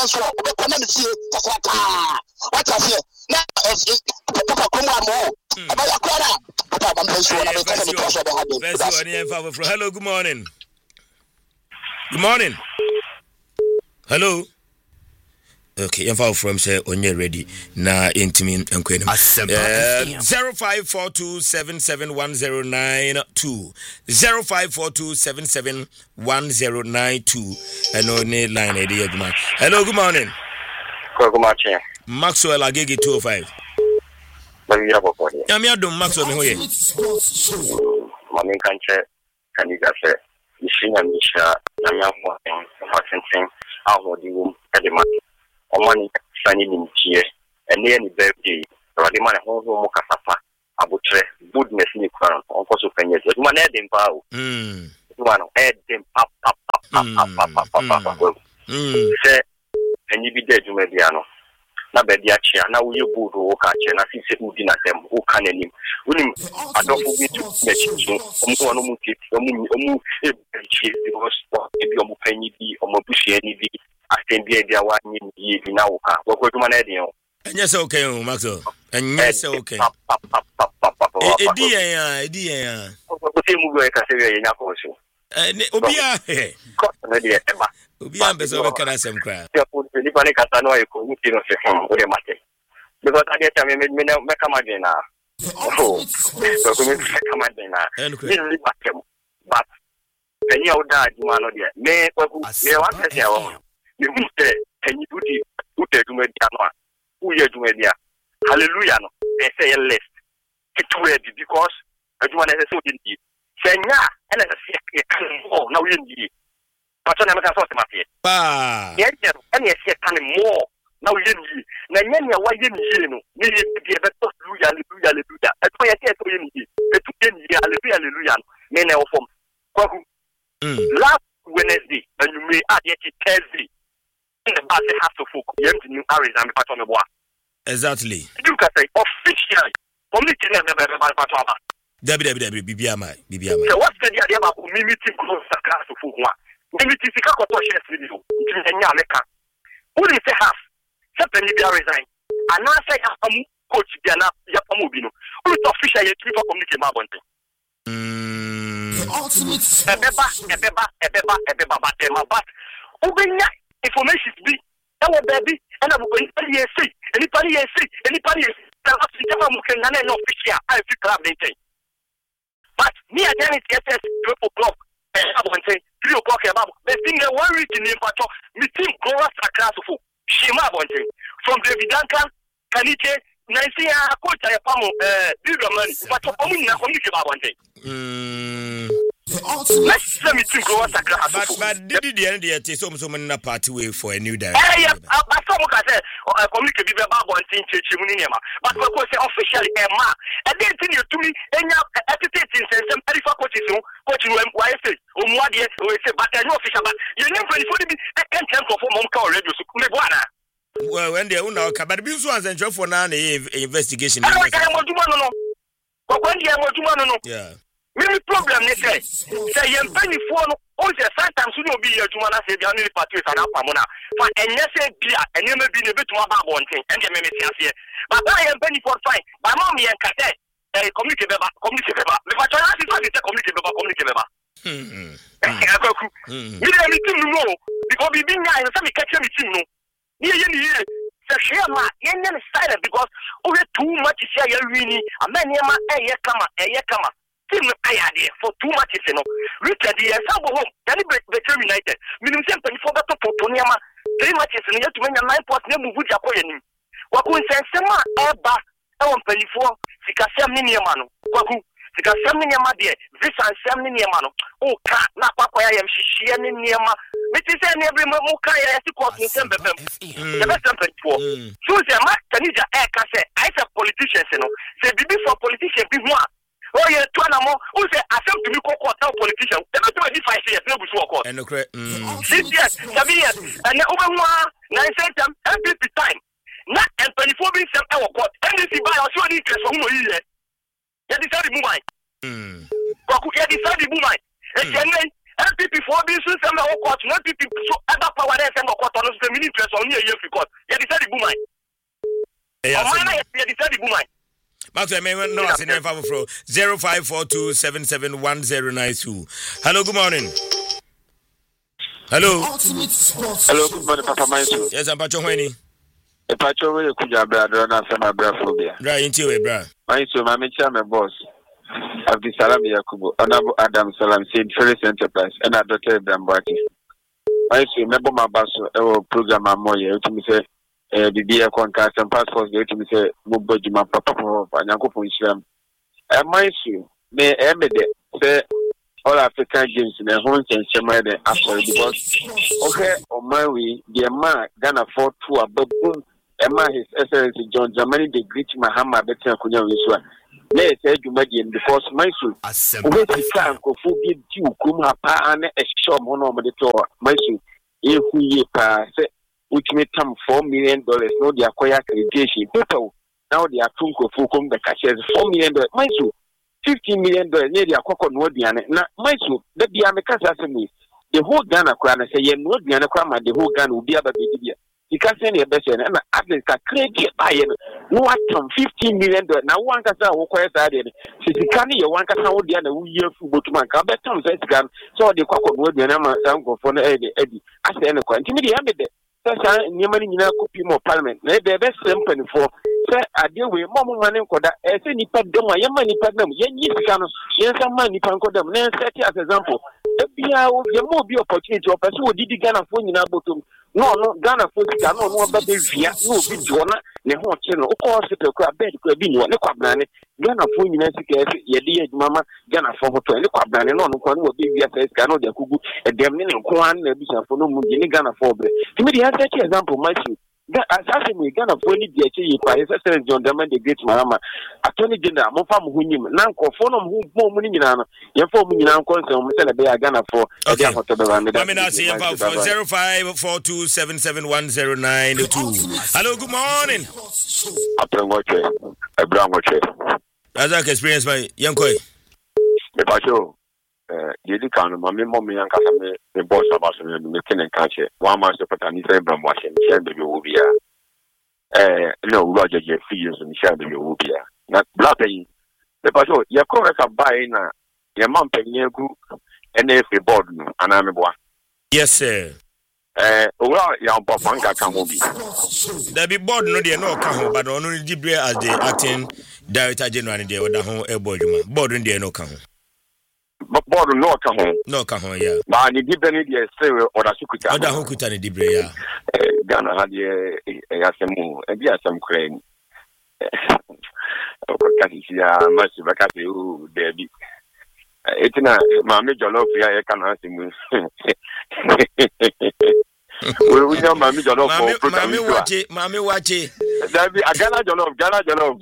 so o ko na me sie kakaka what I say na papa ko ma mo abaya kwara papa am so na me ka se ko so be ha de. Hello, good morning. Good morning. Hello. Okay, you're from say on you ready. Na intimate and 0542771092 0542771092 and on line idea. Hello, good morning. Good morning. Maxwell Agege 205. I'm your Maxwell Mehoye. Mommy can't can you say Ishina Misha, Nayamu, Martin, Alho, Edema, Omani, Sunny in Chia, and near the birthday, Radiman, Homo Mokasapa, Abutre, goodness in the crown, Uncle Sopenias, one head in power. One head in pop. Say, and you be dead, you may be ano. Na bedi achia na uye budu oka achia na sisi udi na tem oka nenim unim adofo bitu mechicho omu anu mukiti omu ebichi ebi omu penyi bi omu bushie ni bi asembi ebi awa nyi bi na oka wakotuma na ediyo enye se okay o Maxo enye se okay edi ya okote mu go e ka se ye nya ko so obia ko na de eba obia mbeso be kana sem kra ni pane kata no eko uti no se fon o de mate because ade ta me come again na oh so me come again na ni batem but any oda di ma no de me kwaku me wan se ya wo me hu se any duty uti du me dia no a uye du me dia hallelujah no e say list it ready because aduma na se so di senya ena se e kan mo na uye ndi but na me ka so te mate yes and yes can more now you na nyanya wa yemi no ni ye bi e beto hallelujah e to ye to yemi e to yemi hallelujah me na ofom kwaku last Wednesday and you may add it Thursday in the base has to folk yem new areas and part on the board exactly you can say officially committee na be part of Debbie bibiama so what's the idea about meeting close to folk one meeting sika ko to share video nya meka who dey say half sepeni bia resign and now say coach bia na ya pamu bi no who is official ye three for communicate ma bonte ebeba batema but ubenya information bi e wo baby and am go any say anybody that has to tell mu kan na official I fit club maintain but me again it SS 12 o'clock I want to say 3 o'clock about the thing that one reach in the patrol meeting go as a class of Shima Bonte from David Duncan Kanite Nancy coach I pamo Bigman but Omina communicate about one let's let me think go as a class but did the end yet so many party way for a new direction but some can say communicate about one thing Chimunima but of course officially Emma and then you to me and attitude in some coaches coaching why say Umwadi say but no official but you never for me and can perform on radio so me bwana well when they una but be so as for now investigation no yeah many problem ne say yem penny for no o say sometimes we no be here to na say the only party is an apamona for enye say bia enye me bi ne betuma ba bonten enye me me ase but why yem penny for fine but mom yen ka say communicate beba me fa try to say communicate beba me dey team no because we be nya say me catch me team no ye ni say share ma yen side because o too much say ya wini amani ma eye kama team ayade for too much you know Richard the sabo home then Better United minimum sempre for that to niama 3 matches ni to menya 9 points na move ja ko yanim waku nsensema eba e won pelifo sikasem ni niama no waku sikasem ni niama de visa nsem ni niama no o ka na kwakwa ya yam hihie ni niama meti say na every mo ka ya si court nsem bebem the best for so say ma tanija e ka say I say politicians no say bibi for politicians bi ho a oh yeah, to anamo. Who say accept to me court now politician? They don't do 5 years. No be so court. And okay. 6 years, 7 years, and over 9 time every time. Na and 24 being sent our court. NDC by also need to so no here. You decide the move. Kwaku you decide the move. And MPP for being so some court, no MPP so other power there some court on the ministry on here for court. You decide the boom. You decide the boom. Maxwell, may no as in 0542771092. Hello, good morning. Hello. Hello, good morning, Papa Maisu. Yes, I'm Pacho Wenny. Pacho, we could have brother, not some abraphobia. Right into it, bro. Maisu, my chairman boss. Abdi Salam Yakubu, Honorable Adam Salam, St. Felix Enterprise, and Dr. Abraham Baki. Maisu, remember my boss, program, Moya, to me say, the dear contract and passports, to me say, Mubojima, Papa, and Yakubu Islam. And Maisu, may Emede say, all African Games in the home and Shamar after the boss. Okay, on my way, the man Ghana for two a baboon, Emma His Excellency John Germany, the great Mahama Better Kunya Wiswa. Nay, said you imagine because my soul, wait, the time go for give you come up and a shop on the tour. My soul, if we pass, which may come $4 million, no, the acquire accreditation. People now they are too for come the cashiers $4 million. My soul. $50 million near the Akoko Nordiana. Now, my soul, that be American the whole Ghana crown say, you know, the Ghana the whole Ghana will be about the you can't send a best and at least a credit buy no what from $15 million. Now, one can say, okay, since you can't hear one can hold the other year for Botuman, come back to the gun. So the Akoko Nordiana, uncle for Eddie. I say, and continue the end. Sasa nyamani nyina kopi mo parliament na be be sempen for say ade we mo mane nkoda e se nipa dem a yema nipa dem yenyi sika no yensa man nipa nkodam na set as example e bia wo ye mo bi opportunity o person wo didi Ghana fo nyina botom no Ghana fo sika no ba be via no bi jona ne ho che no ko hospital ko bed ko bi ni ne kwabna ne Ghana fo nyina sika ye de adwuma Ghana fo hoto ne kwabna ne no ko no bi via sika no de kugu e dem ne nko an na bi safo no mu ni Ghana fo bre timi de take example my see as me Ghana for any day you pa His Excellency John Diamond the great Mahama Attorney General mo fa mo hunyim na nkofo no mo mo ni nyina no ye fa mo nyina nkon se mo se le be Ghana for e hoto be ba me da. I see you for 0542771092. Hello, good morning. Abraham Wache. As I experience my young boy. Me pa show yedi kan no me mom yan kasa me boss about me ken kan che one man support ni say Abraham Wache me share be wo bia no Roger je fees me share be wo bia na black yi me pa show ye ko ka buy na ye man penye gu NFA board no ana me boa. Yes sir. Owura ya mpa fanka kan ho bi there be board no dey no ka ho but no Dibre as the acting director general dey oda ho e board no dey no ka ho board no ka ho yeah ba ni Dibre ni dey say oda sukuta oda ho kuta ni Dibre yeah Ghana ha dey yasemu e bi asem kren o ka ti ya masu ba ka ti o dey bi etina ma me jollof ya e kana asimu we know mami jollof for program mami wache that be Ghana jollof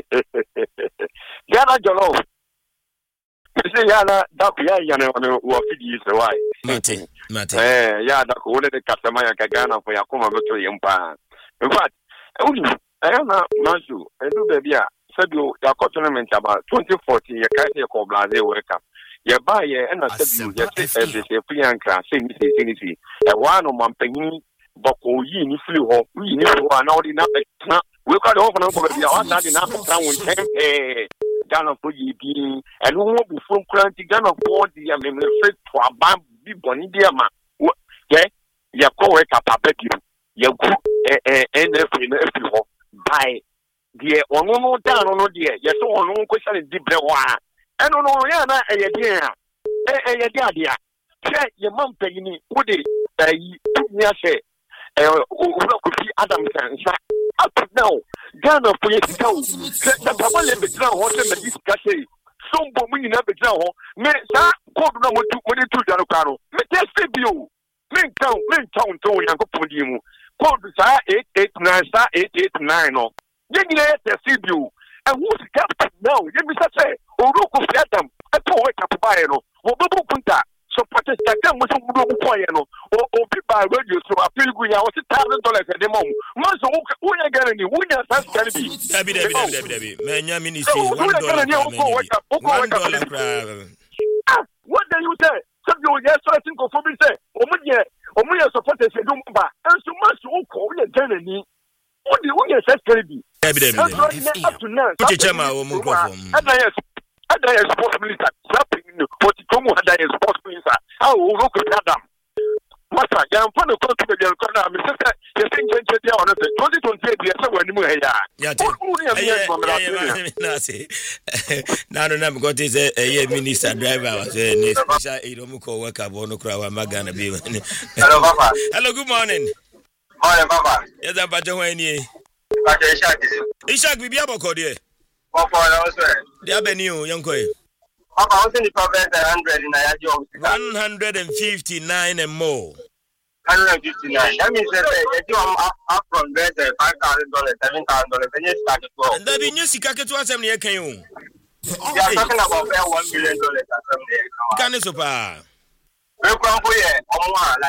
say ya na da ya yana wo fidi so why mate ya da ko le de customer ya Ghana for ya kuma beto yempa in fact na masu edu baby a sabi ya ko tournament about 2014 ya kai ya ko blaze world cup ya ba ye na sabi ya se Priyanka se ni e wa no mampanyi bako yi ni firi ho yi ni ho na odi na betna we ka do na ko be ya wa na di na betna won tempe Ghana for yi bi e no wo bu fun kranti Ghana for di ya me fit to abam bi boni di ma ya ko we ka papa ki ya ku NFA na firi ho bai die ono no da no die ya so ono ko sha di bre ho a eno no ya na ye dia ye dia dia che ye mampanyi wo de yi nya se owura ko fi Adam Sansa up now Ghana for ye tell the papa le be tell ho se me discuss so mbo mu nyina be tell ho me sa code na mo tu jaro karo me test bio me town to Yankopon di mu code sa 889 sa 889 no ye nyina test bio and who's captain now ye be say owura ko fi Adam e to ho kapaba ye no wo bobo kunta so protest that mo so budo ko ye no o people radio so appeal gu ya $1,000 e de mom mo so wo ya gare ni wo ya sa gare bi Dabi me nya ministry $1 what do you say Some you yes, so I think of me say, Omuya supporters a Dumba, and so much who call your journey. What do you say, Kennedy? Up to now, and I am sports minister, slapping what you come with a sports minister. How will look at Adam? Master, young fan of country, your corner, Mr. You think you on it, 2028 years when you I'm got this a minister driver was a special Iromuko worker, Bonocra, Magana. Hello, Papa. Hello, good morning. Morning, Papa. Yes, I'm Bajoani. Ishak, we be able to call the avenue, young Coy. Papa, I was in the province 100 in a job. 159 and more. 159. That means that you are up from there, $5,000, $7,000, and you start to go. And that in your Sikaket was a near Kayu. You are talking about $1 million. Can you super? We're going to